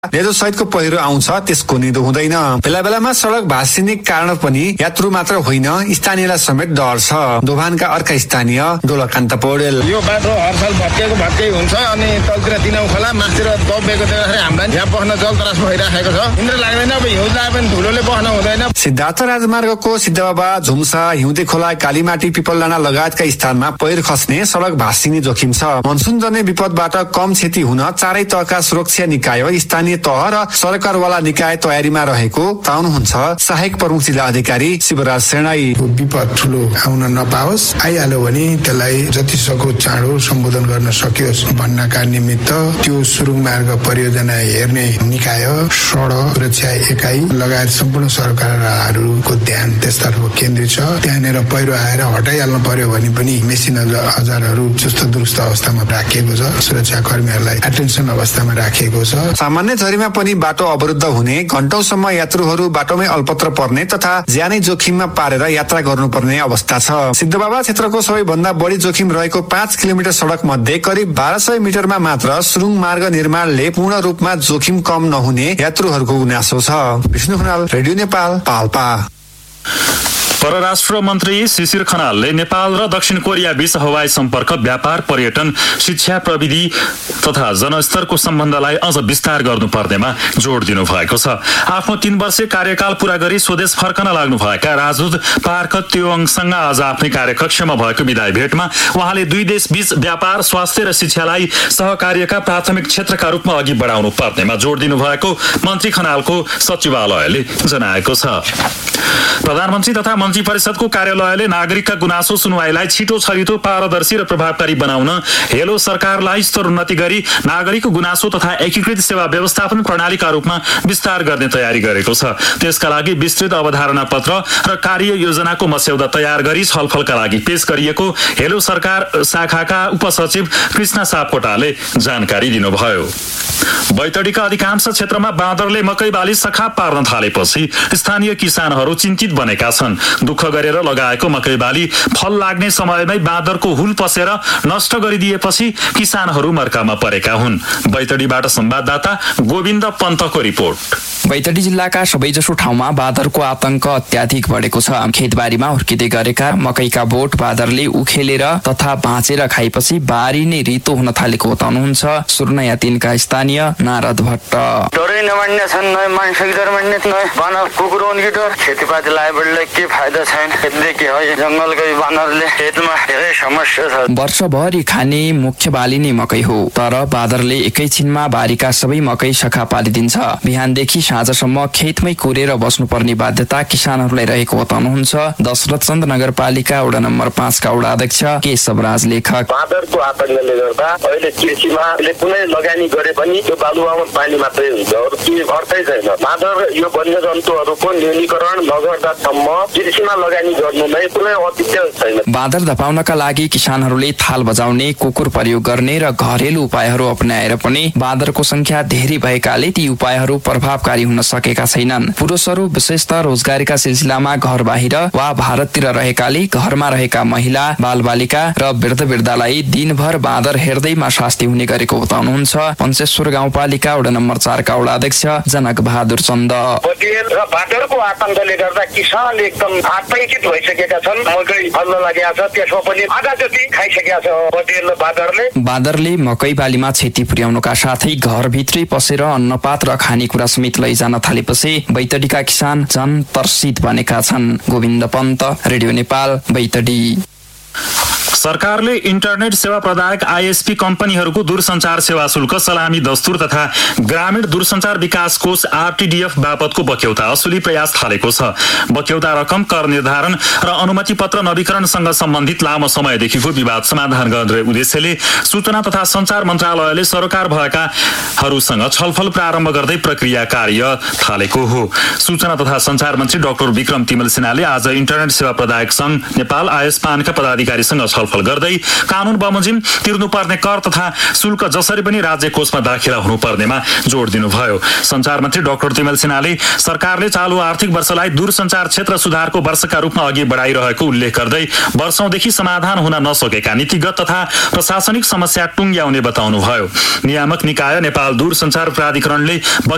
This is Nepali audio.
लेदो सहितको पहिरो आउँछ त्यसको निदो हुँदैन। बेला बेलामा सडक भासिने कारण पनि यात्रु मात्र होइन स्थानीयलाई समेत डर छ। दोभानका अर्का स्थानीय दोलकान्त पौडेल, यो बाटो हर साल भत्कै हुन्छ अनि तलतिर दिनौ खोला माथितिर दबेको देख्दाखेरि हामीलाई यहाँ बस्न जलतरास भइराखेको छ। इन्द्र लाग्दैन, अब हिउँ लाए पनि धुलोले बस्न हुँदैन। सिद्धार्थ राजमार्गको सिद्धबाबा, झुम्सा, हिउँदे खोला, कालीमाटी, पिपलडाँडा लगायतका स्थानमा पहिरो खस्ने, सडक भासिने जोखिम छ। मनसुन जन्य विपदबाट कम क्षति हुन चारै तहका सुरक्षा निकाय, स्थानीय तह र सरकारवाला निकाय तयारीमा रहेको बताउनुहुन्छ सहायक प्रमुख जिल्ला अधिकारी शिवराज सेनाई। विपद ठुलो आउन नपाओस्, आइहाल्यो भने त्यसलाई जति सक्दो चाँडो सम्बोधन गर्न सकियोस् भन्नका निमित्त त्यो सुरुङ मार्ग परियोजना हेर्ने निकाय, सडक सुरक्षा एकाइ लगायत सम्पूर्ण सरकारहरूको ध्यान त्यसतर्फ केन्द्रित छ। त्यहाँनिर पहिरो आएर हटाइहाल्नु पर्यो भने पनि मेसिन औजारहरू चुस्त दुरुस्त अवस्थामा राखिएको छ, सुरक्षा कर्मीहरूलाई एटेन्सन अवस्थामा राखिएको छ। सामान्य झरीमा पनि बाटो अवरुद्ध हुने, घण्टौसम्म यात्रुहरू बाटोमै अल्पत्र पर्ने तथा ज्यानै जोखिममा पारेर यात्रा गर्नुपर्ने अवस्था छ। सिद्धबाबा क्षेत्रको सबैभन्दा बढी जोखिम रहेको 5 किलोमिटर सडक मध्ये करिब 1200 मिटरमा मात्र सुरुङ मार्ग निर्माणले पूर्ण रूपमा जोखिम कम नहुने यात्रुहरूको गुनासो छ। विष्णु खनाल, रेडियो नेपाल, पाल्पा। परराष्ट्र मन्त्री शिशिर खनालले नेपाल र दक्षिण कोरिया बीच हवाई सम्पर्क, व्यापार, पर्यटन, शिक्षा, प्रविधि तथा जनस्तरको सम्बन्धलाई अझ विस्तार गर्नुपर्नेमा जोड दिनु भएको छ। आफ्नो 3 वर्षीय कार्यकाल पूरा गरी स्वदेश फर्कन लाग्नुभएका राजदूत पार्क त्योङसँग आज आफ्नै कार्यकक्षमा भएको विदाई भेटमा उहाँले दुई देश बीच व्यापार, स्वास्थ्य र शिक्षालाई सहकार्यका प्राथमिक क्षेत्रका रूपमा अघि बढाउनु पर्नेमा जोड दिनु भएको मन्त्री खनालको सचिवालयले जनाएको छ। प्रधानमन्त्री तथा मन्त्री परिषदको कार्यालयले नागरिकका गुनासो सुनवाईलाई छिटो, छरितो, पारदर्शी र प्रभावकारी बनाउन हेलो सरकारलाई स्तरोन्नति गरी नागरिकको गुनासो तथा एकीकृत सेवा व्यवस्थापन प्रणालीका रूपमा विस्तार गर्ने तयारी गरेको छ। त्यसका लागि विस्तृत अवधारणा पत्र र कार्य योजनाको मस्यौदा तयार गरी छलफलका लागि पेश गरिएको हेलो सरकार शाखाका उपसचिव कृष्ण सापकोटाले जानकारी दिनुभयो। बैतडीका अधिकांश क्षेत्रमा बाँदरले मकै बाली सखाप पार्न थालेपछि स्थानीय किसानहरू चिन्तित बनेका छन्। दुःख गरेर लगाएको मकै बाली फल लाग्ने समयमै बाँदरको हुल पसेर नष्ट गरिदिएपछि किसानहरू मर्कामा परेका हुन्। बैतडीबाट संवाददाता गोविन्द पन्तको रिपोर्ट। बैतडी जिल्लाका सबैजसो ठाउँमा बाँदरको आतंक अत्याधिक बढेको छ। खेतबारीमा हुर्किँदै गरेका मकैका बोट बाँदरले उखेलेर तथा भाँचेर खाएपछि बारी नै रितो हुन थालेको बताउनुहुन्छ सुर्नया 3 का स्थानीय नारद भट्ट। डरै नमान्ने छन्, मानसिक डर मान्ने बानर कुकुर उनकी डर, खेतीपाती लाएबाटले के फाइदा छैन। खेतले के हो, जंगलकै बानरले खेतमा धेरै समस्या छ। वर्षभरि खाने मुख्य बाली नै मकै हो, तर बाँदरले एकैछिनमा बारीका सबै मकै सखा पालिदिन्छ। बिहानदेखि साँझसम्म खेतमै कुरेर बस्नुपर्ने बाध्यता किसानहरूलाई रहेको बताउनुहुन्छ दशरथचन्द नगरपालिका वडा नम्बर 5 का वडा अध्यक्ष केशवराज लेखक। बाँदरको आतंकले गर्दा अहिले कृषिमा कुनै लगानी गरे पनि त्यो बालुवामा पानी मात्रै हुन्छ, अरू के अर्थै छैन। बाँदर यो वन्यजन्तुहरूको न्यूनीकरण नगर्दासम्म कृषिमा लगानी गर्नुमै कुनै औचित्य छैन। बाँदर धपाउनका लागि किसानहरूले थाल बजाउने, कुकुर प्रयोग गर्ने र घरेलु उपायहरू अपनाएर पनि बाँदरको संख्या धेरै भएकाले ती उपायहरू प्रभावकारी हुन सकेका छैनन्। पुरुषहरू विशेषतः रोजगारीका सिलसिलामा घर बाहिर वा भारततिर रहेकाले घरमा रहेका महिला, बालबालिका र वृद्धवृद्धालाई दिनभर बाँदर हेर्दैमा शास्ति हुने गरेको बताउनुहुन्छ पञ्चेश्वर गाउँपालिका वडा नम्बर 4 का वडा अध्यक्ष जनक बहादुर चन्द। बाँदरको आतंकले गर्दा किसान एकदम आतंकित भइसकेका छन्। मकै फल्न लागेको छ, त्यसमा पनि आधा जति खाइसकेका छ बटेल बाँदरले। बाँदरले मकै बालीमा क्षति पुर्याउनुका साथै घरभित्रै पसेर अन्नपात र खानेकुरा समेत लैजान थालेपछि बैतडीका किसान जन तर्सित बनेका छन्। गोविन्द पन्त, रेडियो नेपाल, बैतडी। सरकारले इन्टरनेट सेवा प्रदायक आईएसपी कम्पनीहरूको दूरसञ्चार सेवा शुल्क, सलामी दस्तुर तथा ग्रामीण दूरसञ्चार विकास कोष आरटीडीएफ बापतको बक्यौता असुली प्रयास थालेको छ। बक्यौता रकम, कर निर्धारण र अनुमति पत्र नवीकरणसँग सम्बन्धित लामो समयदेखिको विवाद समाधान गर्ने उद्देश्यले सूचना तथा सञ्चार मन्त्रालयले सरकार भएकाहरूसँग छलफल प्रारम्भ गर्दै प्रक्रिया कार्य थालेको हो। सूचना तथा सञ्चार मन्त्री डाक्टर विक्रम तिमल सिन्हाले आज इन्टरनेट सेवा प्रदायक संघ नेपाल आईएसपानका पदाधिकारीसँग छलफल गर्दै कानून बमोजिम तिर्नुपर्ने कर तथा शुल्क जसरी पनि राज्य कोषमा दाखिला हुनुपर्नेमा जोड दिनुभयो। सञ्चार मन्त्री डाक्टर तिमल सिन्हाले सरकारले चालु आर्थिक वर्षलाई दूरसञ्चार क्षेत्र सुधारको वर्षका रूपमा अघि बढाइरहेको उल्लेख गर्दै वर्षौंदेखि समाधान हुन नसकेका नीतिगत तथा प्रशासनिक समस्या टुङ्ग्याउने बताउनुभयो। नियामक निकाय नेपाल दूरसञ्चार प्राधिकरणले